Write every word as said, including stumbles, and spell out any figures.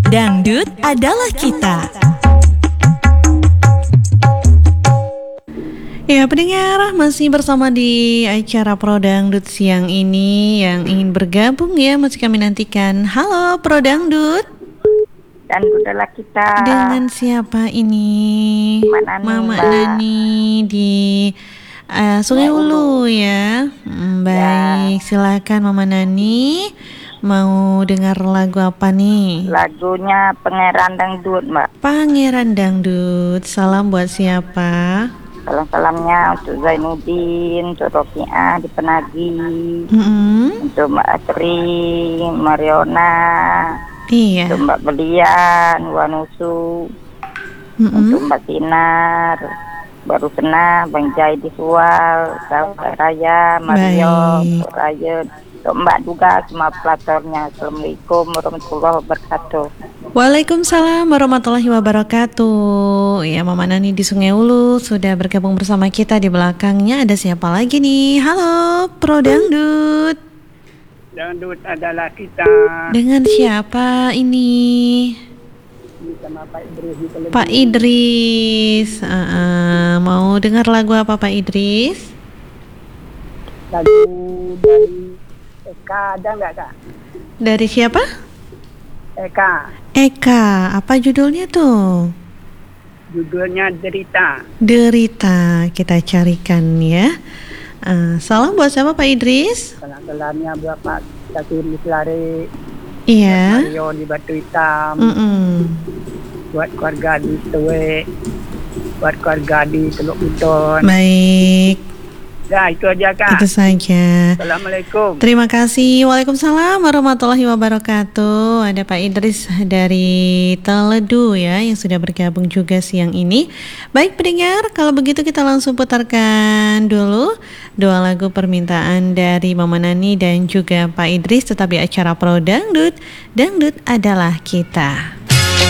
Dangdut adalah kita. Ya, pendengar, masih bersama di acara Pro Dangdut siang ini. Yang ingin bergabung ya, masih kami nantikan. Halo Pro Dangdut. Dangdut adalah kita. Dengan siapa ini? Mak Nani, Mama Mbak. Nani di uh, Sungai Ulu ya. Hmm, baik, silakan Mama Nani. Mau dengar lagu apa nih? Lagunya Pangeran Dangdut, Mbak. Pangeran Dangdut. Salam buat siapa? Salam-salamnya untuk Zainuddin, untuk Rofiah di Penagi, Mm-hmm. untuk Mbak Atri, Mariona, Iya. untuk Mbak Belian, Wanusu, Mm-hmm. untuk Mbak Sinar, Baru Kena, Bang Jai di Sual, Sahabat Raya, Mario, Baik. untuk Raya, untuk Mbak juga semua pelatornya. Assalamualaikum warahmatullahi wabarakatuh. Waalaikumsalam warahmatullahi wabarakatuh. Ya, Mama Nani di Sungai Ulu sudah bergabung bersama kita. Di belakangnya ada siapa lagi nih? Halo, Pro Dangdut. Dangdut adalah kita. Dengan siapa ini? Sama Pak Idris. Pak Idris. Uh, uh, mau dengar lagu apa Pak Idris? Lagu dari Eka ada nggak Kak? Dari siapa? Eka. Eka. Apa judulnya tuh? Judulnya Derita. Derita. Kita carikan ya. Uh, salam buat siapa Pak Idris? Salam-salamnya buat Pak Syakir Mislari. Iya. Mario di Batu Hitam. Mm-mm. Buat keluarga di Tewe. Buat keluarga di Teluk Buton. Baik. Dah, itu aja Kak. Itu saja. Assalamualaikum. Terima kasih. Waalaikumsalam warahmatullahi wabarakatuh. Ada Pak Idris dari Teledu ya yang sudah bergabung juga siang ini. Baik pendengar, kalau begitu kita langsung putarkan dulu dua lagu permintaan dari Mama Nani dan juga Pak Idris tetap di acara Pro Dangdut. Dangdut adalah kita.